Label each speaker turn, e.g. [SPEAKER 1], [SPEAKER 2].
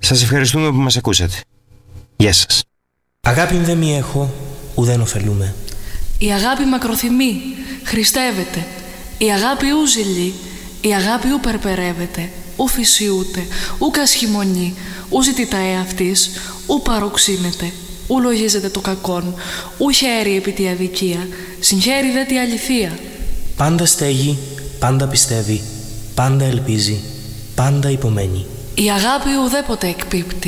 [SPEAKER 1] Σας ευχαριστούμε που μας ακούσατε. Γεια σας.
[SPEAKER 2] Αγάπη δεν μη έχω, ουδέν ωφελούμε.
[SPEAKER 3] Η αγάπη μακροθυμεί, χριστεύεται. Η αγάπη ου ζηλεί, η αγάπη ου περπερεύεται. Ου φυσιούται, ου κασχημονεί, ου ζητητά εαυτής, ου παροξύνεται. Ου λογίζεται το κακόν, ου χαίρει επί τη αδικία, συγχαίρει δε τη αληθεία.
[SPEAKER 2] Πάντα στέγει, πάντα πιστεύει, πάντα ελπίζει, πάντα υπομένει.
[SPEAKER 3] Η αγάπη ουδέποτε εκπίπτει,